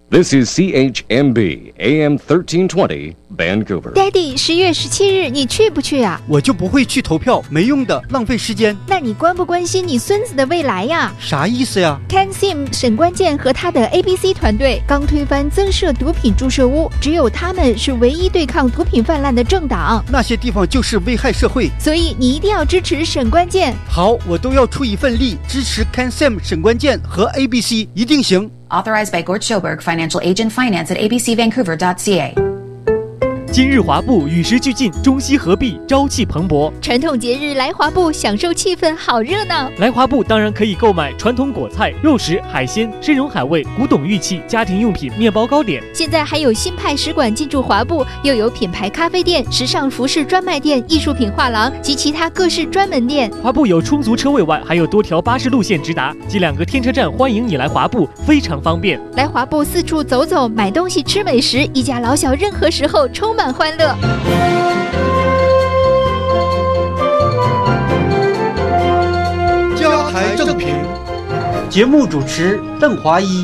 This is CHMB AM 1320 Vancouver. Daddy， 10月17日你去不去啊？ 我就不会去投票，没用的，浪费时间。 那你关不关心你孙子的未来呀？ 啥意思呀？ CanSim 沈关键和他的 ABC 团队刚推翻增设毒品注射屋，只有他们是唯一对抗毒品泛滥的政党。 那些地方就是危害社会， 所以你一定要支持沈关键。 好，我都要出一份力支持 CanSim 沈关键和 ABC， 一定行。 Authorized by Gort Schoberg, Financial Agent Finance at abcvancouver.ca. 今日华埠与时俱进，中西合璧，朝气蓬勃。 传统节日来华埠，享受气氛，好热闹。 来华埠当然可以购买传统果菜、肉食、海鲜、参茸海味、古董玉器、家庭用品、面包糕点。 现在还有新派使馆进驻华埠，又有品牌咖啡店、时尚服饰专卖店、艺术品画廊及其他各式专门店。 华埠有充足车位外，还有多条巴士路线直达及2个天车站，欢迎你来华埠，非常方便。 来华埠四处走走，买东西吃美食，一家老小任何时候充满欢乐。 家台正平，节目主持邓华一。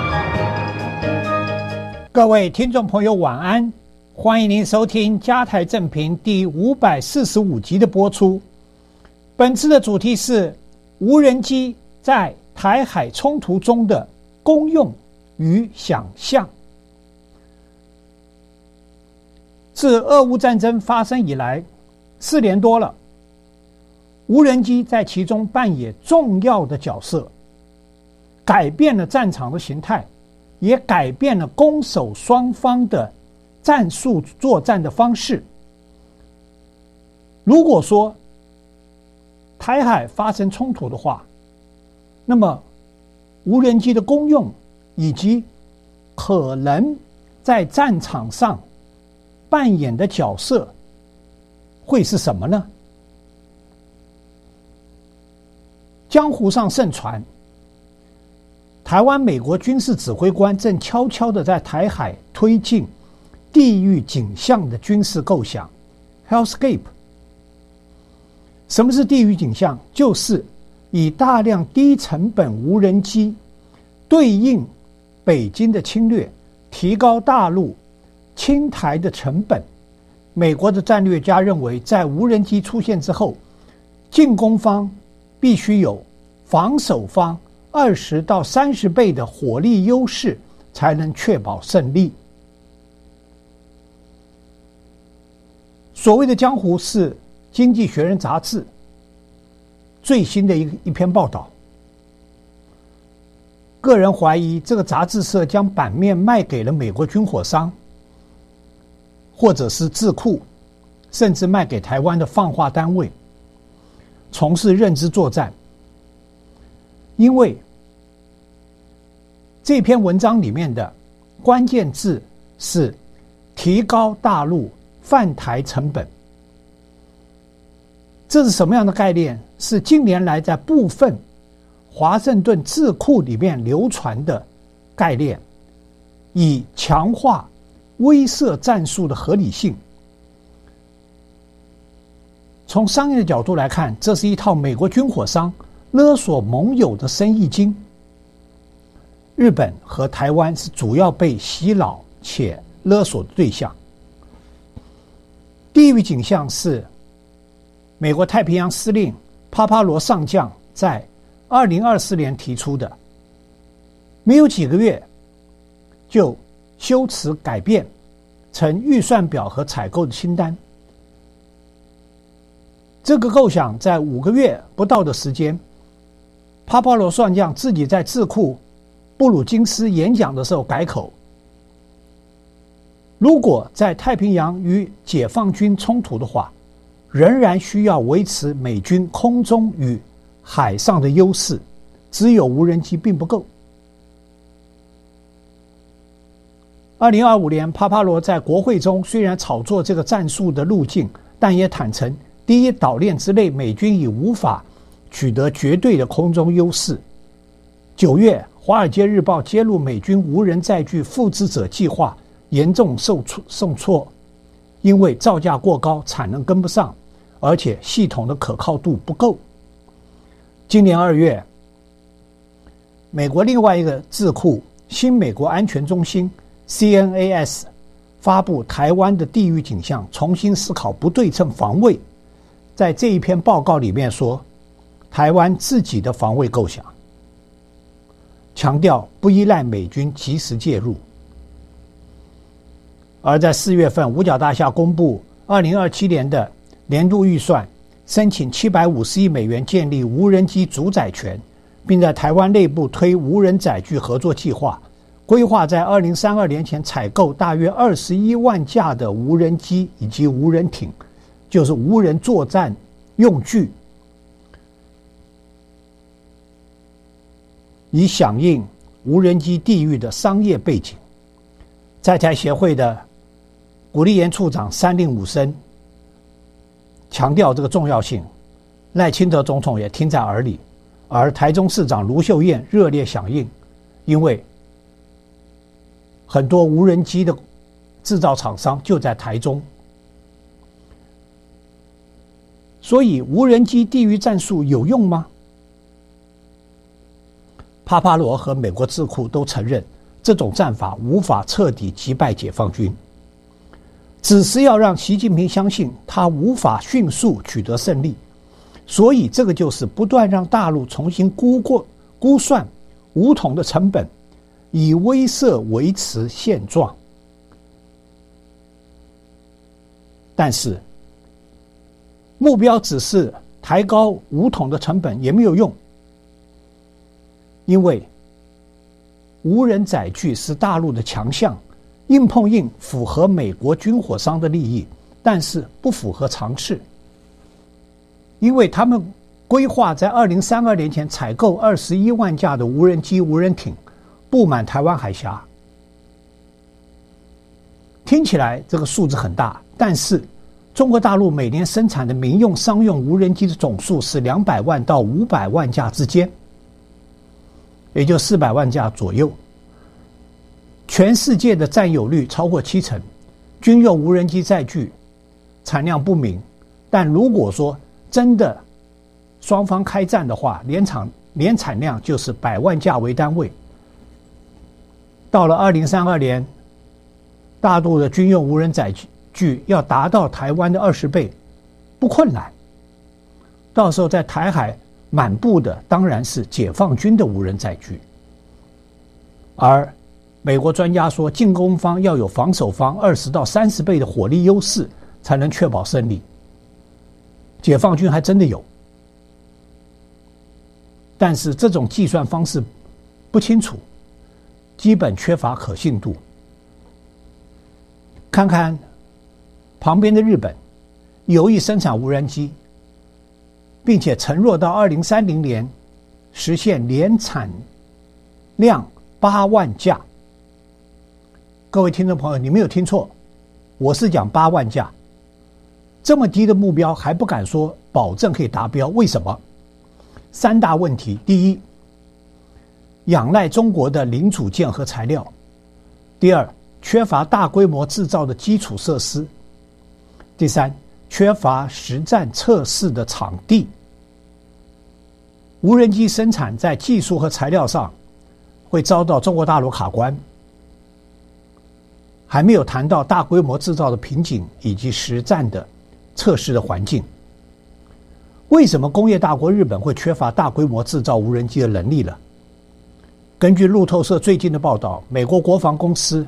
各位听众朋友晚安，欢迎您收听家台正平第545集的播出。本次的主题是无人机在台海冲突中的功用与想象。自俄乌战争发生以来4年多了，无人机在其中扮演重要的角色，改变了战场的形态，也改变了攻守双方的战术作战的方式。如果说台海发生冲突的话，那么无人机的功用以及可能在战场上扮演的角色会是什么呢？江湖上盛传，台湾美国军事指挥官正悄悄地在台海推进地狱景象的军事构想 Hellscape。 什么是地狱景象？就是以大量低成本无人机对应北京的侵略，提高大陆侵台的成本。美国的战略家认为，在无人机出现之后，进攻方必须有防守方20到30倍的火力优势，才能确保胜利。所谓的江湖是《经济学人》杂志最新的一篇报道。个人怀疑这个杂志社将版面卖给了美国军火商，或者是智库，甚至卖给台湾的放话单位，从事认知作战。因为这篇文章里面的关键字是提高大陆犯台成本。这是什么样的概念？是近年来在部分华盛顿智库里面流传的概念，以强化威慑战术的合理性。从商业的角度来看，这是一套美国军火商勒索盟友的生意经。日本和台湾是主要被洗脑且勒索的对象。地狱景象是美国太平洋司令帕帕罗上将在2024年提出的，没有几个月就修辞改变成预算表和采购的清单。这个构想在5个月不到的时间，帕帕罗上将自己在智库布鲁金斯演讲的时候改口，如果在太平洋与解放军冲突的话，仍然需要维持美军空中与海上的优势，只有无人机并不够。2025年，帕帕罗在国会中虽然炒作这个战术的路径，但也坦诚第一岛链之内美军已无法取得绝对的空中优势。9月，《华尔街日报》揭露美军无人载具复制者计划严重受挫，因为造价过高，产能跟不上，而且系统的可靠度不够。今年2月，美国另外一个智库新美国安全中心 CNAS 发布台湾的地域景象，重新思考不对称防卫。在这一篇报告里面说，台湾自己的防卫构想，强调不依赖美军及时介入。而在4月份，五角大厦公布2027年的年度预算，申请750亿美元建立无人机主宰权，并在台湾内部推无人载具合作计划，规划在2032年前采购大约21万架的无人机以及无人艇，就是无人作战用具，以响应无人机地域的商业背景。在台协会的古立言处长三令五申强调这个重要性，赖清德总统也听在耳里，而台中市长卢秀燕热烈响应，因为很多无人机的制造厂商就在台中，所以无人机地域战术有用吗？帕帕罗和美国智库都承认，这种战法无法彻底击败解放军，只是要让习近平相信他无法迅速取得胜利。所以这个就是不断让大陆重新估算武统的成本，以威慑维持现状。但是目标只是抬高武统的成本也没有用，因为无人载具是大陆的强项，硬碰硬符合美国军火商的利益，但是不符合常识。因为他们规划在2032年前采购21万架的无人机、无人艇，布满台湾海峡。听起来这个数字很大，但是中国大陆每年生产的民用、商用无人机的总数是200万到500万架之间，也就400万架左右。全世界的占有率超过70%，军用无人机载具产量不明，但如果说真的双方开战的话，年产量就是100万架为单位。到了2032年，大陆的军用无人载具要达到台湾的20倍，不困难。到时候在台海满布的当然是解放军的无人载具，而美国专家说，进攻方要有防守方20到30倍的火力优势，才能确保胜利。解放军还真的有，但是这种计算方式不清楚，基本缺乏可信度。看看旁边的日本，有意生产无人机，并且承诺到2030年实现年产量8万架。各位听众朋友，你没有听错，我是讲8万架。这么低的目标还不敢说保证可以达标，为什么？3大问题。第一，仰赖中国的零组件和材料；第二，缺乏大规模制造的基础设施；第三，缺乏实战测试的场地。无人机生产在技术和材料上会遭到中国大陆卡关，还没有谈到大规模制造的瓶颈以及实战的测试的环境。为什么工业大国日本会缺乏大规模制造无人机的能力呢？根据路透社最近的报道，美国国防公司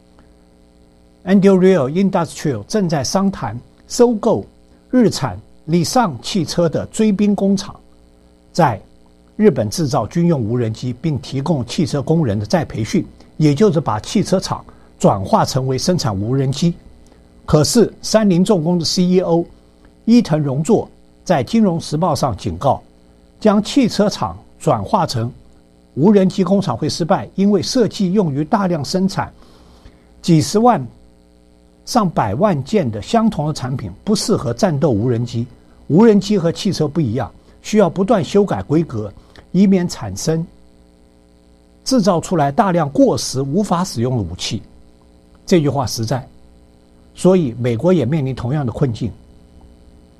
Anduril Industrial 正在商谈收购日产理尚汽车的追兵工厂，在日本制造军用无人机，并提供汽车工人的再培训，也就是把汽车厂转化成为生产无人机。可是三菱重工的 CEO 伊藤荣作在《金融时报》上警告，将汽车厂转化成无人机工厂会失败，因为设计用于大量生产几十万上百万件的相同的产品，不适合战斗无人机。无人机和汽车不一样，需要不断修改规格，以免产生制造出来大量过时无法使用的武器。这句话实在，所以美国也面临同样的困境。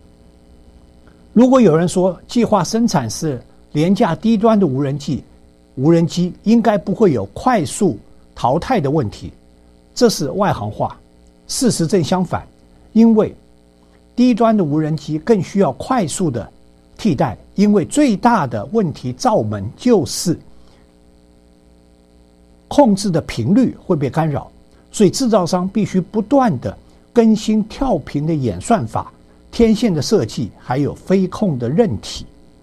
如果有人说计划生产是廉价低端的无人机， 无人机应该不会有快速淘汰的问题，这是外行话。事实正相反，因为低端的无人机更需要快速的替代，因为最大的问题罩门就是控制的频率会被干扰，所以制造商必须不断的更新跳频的演算法、天线的设计，还有飞控的韧体。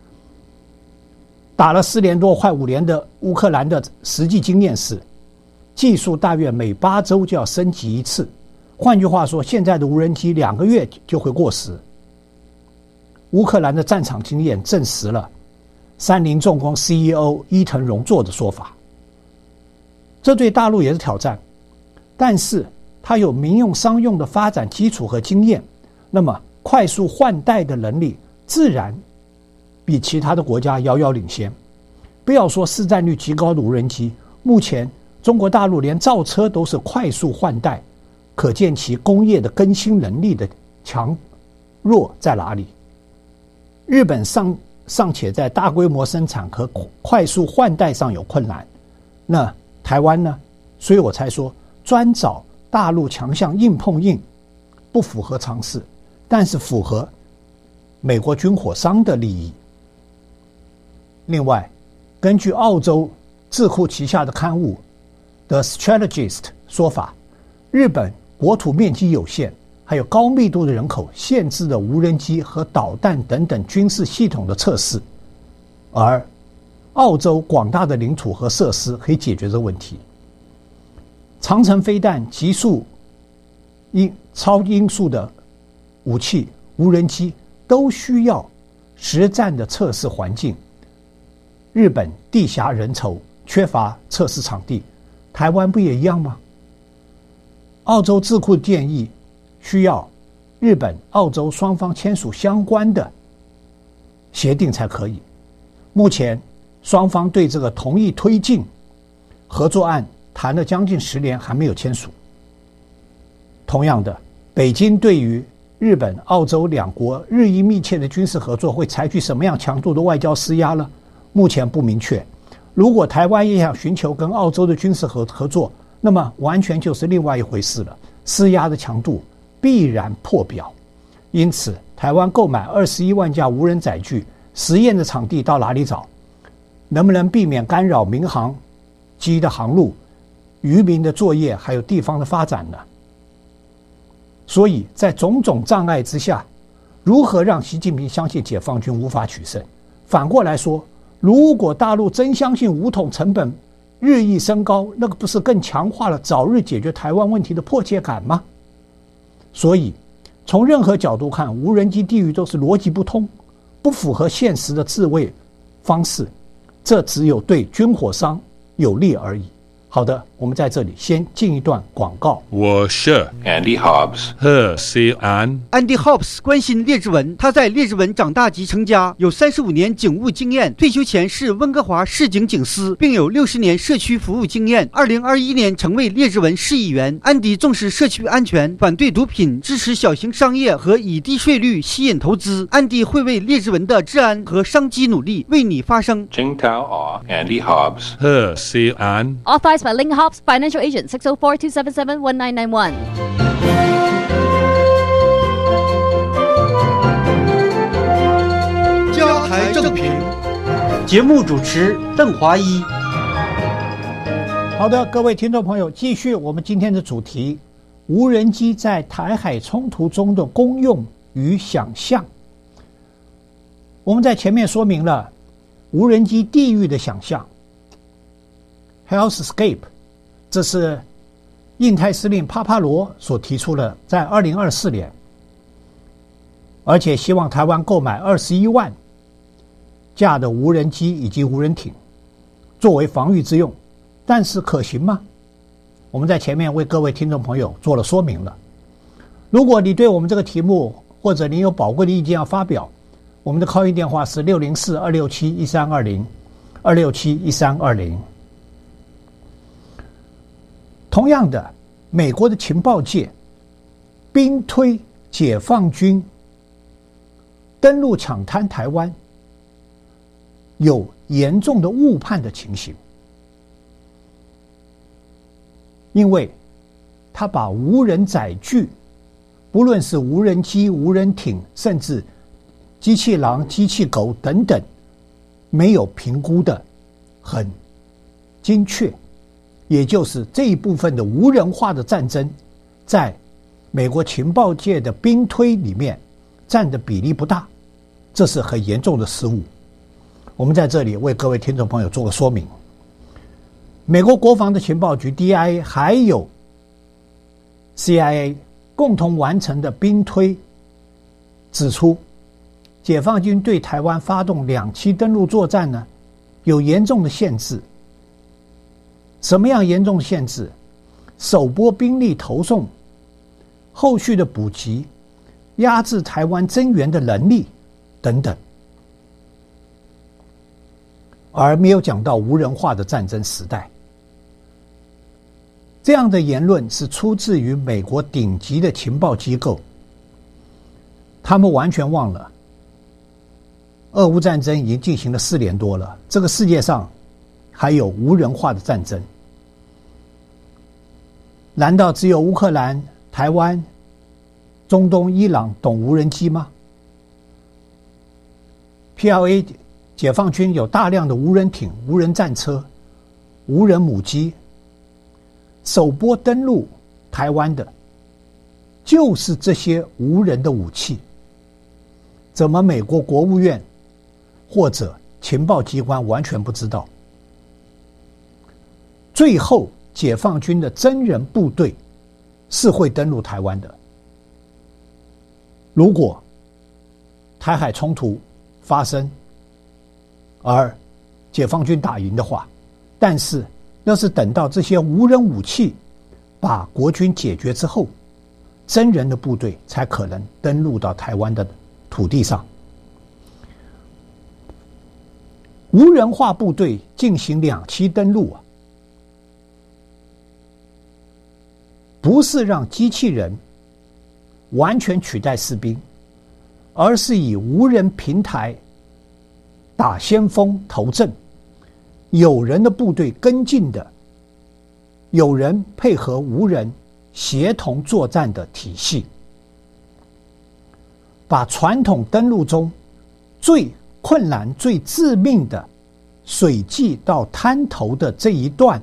打了4年多快5年的乌克兰的实际经验是，技术大约每8周就要升级一次。换句话说，现在的无人机2个月就会过时。乌克兰的战场经验证实了三菱重工 CEO 伊藤荣作的说法。这对大陆也是挑战，但是它有民用商用的发展基础和经验，那么快速换代的能力自然比其他的国家遥遥领先。不要说市占率极高的无人机，目前中国大陆连造车都是快速换代，可见其工业的更新能力的强弱在哪里。日本尚且在大规模生产和快速换代上有困难，那台湾呢？所以我才说专找大陆强项硬碰硬不符合常识，但是符合美国军火商的利益。另外，根据澳洲智库旗下的刊物 The Strategist 说法，日本国土面积有限，还有高密度的人口，限制了无人机和导弹等等军事系统的测试，而澳洲广大的领土和设施可以解决这个问题。长程飞弹、极速超音速的武器、无人机都需要实战的测试环境。日本地狭人稠，缺乏测试场地，台湾不也一样吗？澳洲智库建议需要日本、澳洲双方签署相关的协定才可以。目前双方对这个同意推进合作案谈了将近10年，还没有签署。同样的，北京对于日本、澳洲2国日益密切的军事合作会采取什么样强度的外交施压呢？目前不明确。如果台湾也想寻求跟澳洲的军事合作，那么完全就是另外一回事了，施压的强度必然破表。因此，台湾购买21万架无人载具，实验的场地到哪里找？能不能避免干扰民航机的航路、渔民的作业，还有地方的发展呢？所以在种种障碍之下，如何让习近平相信解放军无法取胜？反过来说，如果大陆真相信武统成本日益升高，那个不是更强化了早日解决台湾问题的迫切感吗？所以从任何角度看，无人机地域都是逻辑不通，不符合现实的自卫方式，这只有对军火商有利而已。好的，我们在这里先进一段广告。 我是 Andy Hobbs 贺西安。 Andy Hobbs 关心列治文，他在列治文长大及成家，有35年警务经验，退休前是温哥华市警警司，并有60年社区服务经验。2021年成为列治文市议员。安迪重视社区安全，反对毒品，支持小型商业和以低税率吸引投资。安迪会为列治文的治安和商机努力，为你发声。 Jingtao Andy Hobbs 贺西安。 Authorized by Ling Hobbs, Financial Agent, 604-277-1991. 加台正评，节目主持邓华一。 好的，各位听众朋友，继续我们今天的主题：无人机在台海冲突中的功用与想象。我们在前面说明了无人机地域的想象 Hellscape， 这是印太司令帕帕罗所提出的，在2024年，而且希望台湾购买21万架的无人机以及无人艇作为防御之用，但是可行吗？我们在前面为各位听众朋友做了说明了。如果你对我们这个题目或者你有宝贵的意见要发表，我们的 call in 电话是604-267-1320 267-1320。同样的，美国的情报界兵推解放军登陆抢滩台湾，有严重的误判的情形。 因为他把无人载具，不论是无人机、无人艇，甚至机器狼、机器狗等等，没有评估的很精确，也就是这一部分的无人化的战争，在美国情报界的兵推里面占的比例不大，这是很严重的失误。我们在这里为各位听众朋友做个说明。美国国防的情报局 DIA 还有 CIA 共同完成的兵推指出，解放军对台湾发动2栖登陆作战呢，有严重的限制。什么样严重的限制？首波兵力投送，后续的补给，压制台湾增援的能力等等，而没有讲到无人化的战争时代。这样的言论是出自于美国顶级的情报机构，他们完全忘了俄乌战争已经进行了4年多了，这个世界上还有无人化的战争。难道只有乌克兰、台湾、中东、伊朗懂无人机吗？ PLA 解放军有大量的无人艇、无人战车、无人母机，首波登陆台湾的就是这些无人的武器。怎么美国国务院或者情报机关完全不知道？最后解放军的真人部队是会登陆台湾的。如果台海冲突发生而解放军打赢的话，但是那是等到这些无人武器把国军解决之后，真人的部队才可能登陆到台湾的土地上。无人化部队进行2栖登陆啊，不是让机器人完全取代士兵，而是以无人平台打先锋头阵，有人的部队跟进的，有人配合无人协同作战的体系，把传统登陆中最困难、最致命的水际到滩头的这一段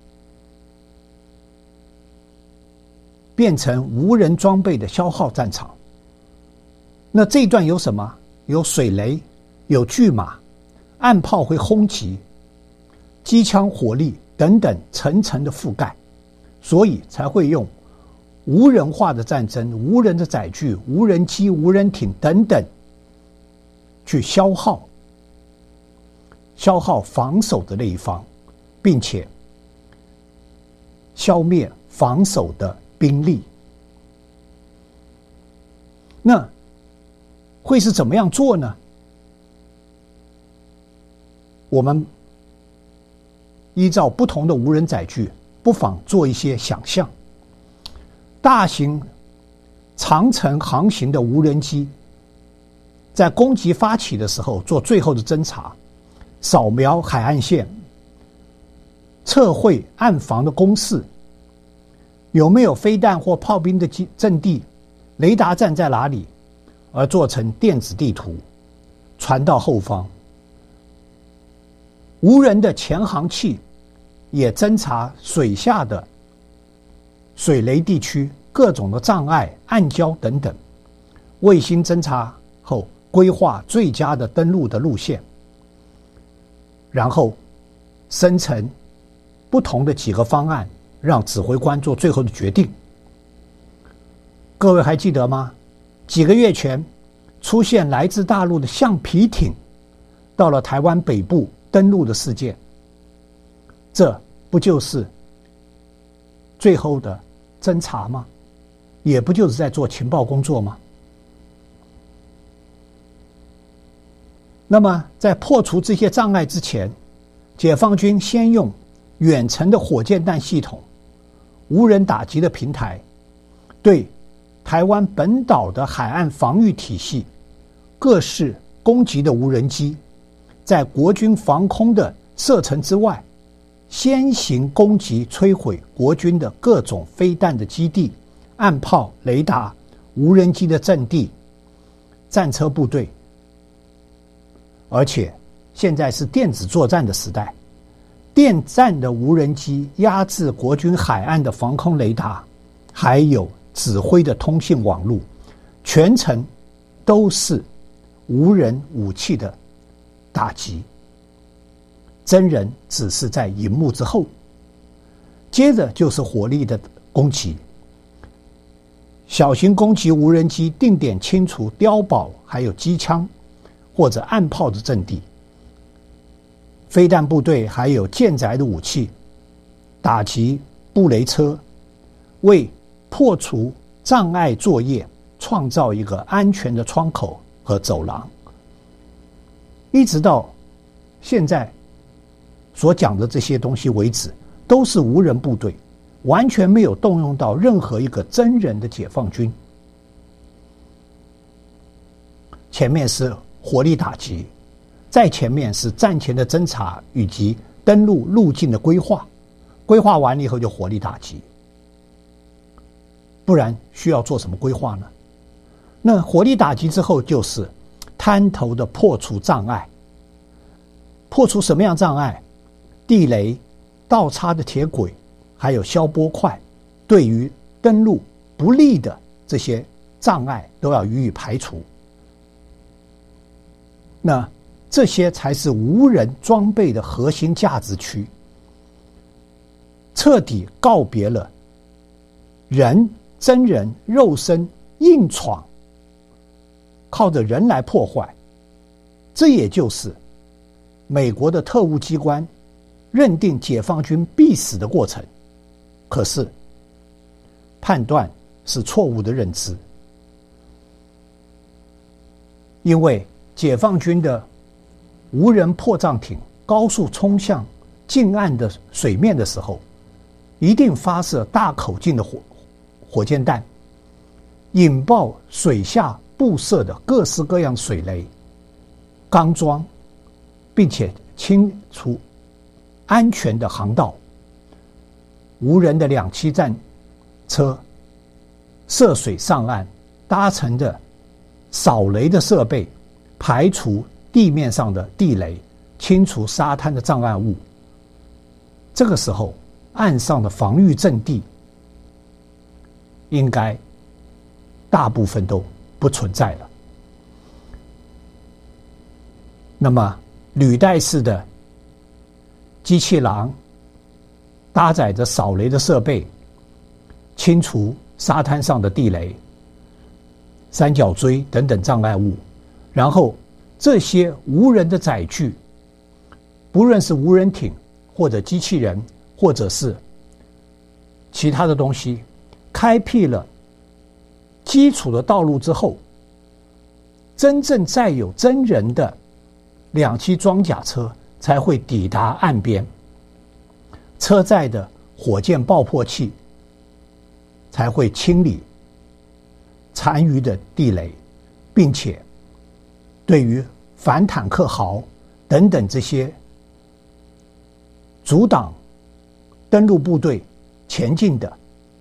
变成无人装备的消耗战场。那这一段有什么？有水雷，有巨马，岸炮会轰击，机枪火力等等层层的覆盖，所以才会用无人化的战争、无人的载具、无人机、无人艇等等去消耗防守的那一方，并且消灭防守的兵力。那会是怎么样做呢？我们依照不同的无人载具，不妨做一些想象。大型长程航行的无人机在攻击发起的时候做最后的侦查，扫描海岸线，测绘岸防的工事，有没有飞弹或炮兵的阵地，雷达站在哪里，而做成电子地图传到后方。无人的潜航器也侦查水下的水雷地区各种的障碍、暗礁等等，卫星侦察后规划最佳的登陆的路线，然后生成不同的几个方案，让指挥官做最后的决定。各位还记得吗？几个月前出现来自大陆的橡皮艇到了台湾北部登陆的事件，这不就是最后的侦查吗？也不就是在做情报工作吗？那么在破除这些障碍之前，解放军先用远程的火箭弹系统、无人打击的平台，对台湾本岛的海岸防御体系、各式攻击的无人机，在国军防空的射程之外先行攻击摧毁国军的各种飞弹的基地、岸炮、雷达、无人机的阵地、战车部队，而且现在是电子作战的时代，电战的无人机压制国军海岸的防空雷达，还有指挥的通信网络，全程都是无人武器的打击，真人只是在荧幕之后。接着就是火力的攻击，小型攻击无人机定点清除碉堡还有机枪或者岸炮的阵地，飞弹部队还有舰载的武器打击布雷车，为破除障碍作业创造一个安全的窗口和走廊。一直到现在所讲的这些东西为止，都是无人部队，完全没有动用到任何一个真人的解放军。前面是火力打击，再前面是战前的侦察以及登陆路径的规划，规划完了以后就火力打击，不然需要做什么规划呢？那火力打击之后就是滩头的破除障碍。破除什么样障碍？地雷、倒插的铁轨还有消波块，对于登陆不利的这些障碍都要予以排除。那这些才是无人装备的核心价值区，彻底告别了真人肉身硬闯，靠着人来破坏。这也就是美国的特务机关认定解放军必死的过程，可是判断是错误的认知。因为解放军的无人迫降艇高速冲向近岸的水面的时候，一定发射大口径的火箭弹，引爆水下布设的各式各样水雷、钢桩，并且清除安全的航道。无人的两栖战车涉水上岸，搭乘的扫雷的设备，排除地面上的地雷，清除沙滩的障碍物。这个时候，岸上的防御阵地应该大部分都不存在了。那么履带式的机器狼搭载着扫雷的设备，清除沙滩上的地雷、三角锥等等障碍物，然后这些无人的载具，不论是无人艇或者机器人或者是其他的东西，开辟了基础的道路之后，真正载有真人的两栖装甲车才会抵达岸边，车载的火箭爆破器才会清理残余的地雷，并且对于反坦克壕等等这些阻挡登陆部队前进的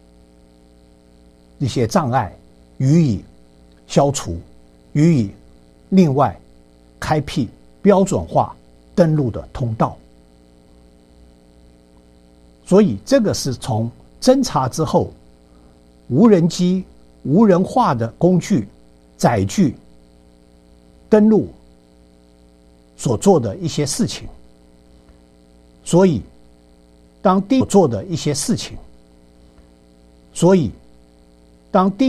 一些障碍予以消除，予以另外开辟标准化登陆的通道。所以这个是从侦察之后，无人机、无人化的工具、载具登陆所做的一些事情。所以当第